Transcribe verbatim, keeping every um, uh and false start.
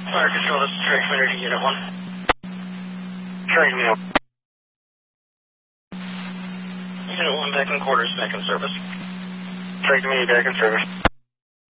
Fire control, this is Trade Community Unit one. Trade Unit. Unit one back in quarters, back in service. Trade Community back in service.